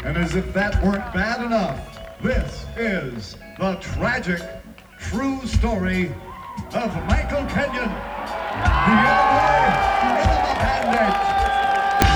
And as if that weren't bad enough, this is the tragic, true story of Michael Kenyon.